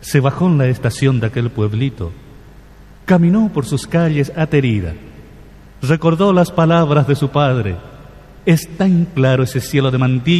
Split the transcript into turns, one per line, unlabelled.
Se bajó en la estación de aquel pueblito, caminó por sus calles aterida, recordó las palabras de su padre. Es tan claro ese cielo de mantilla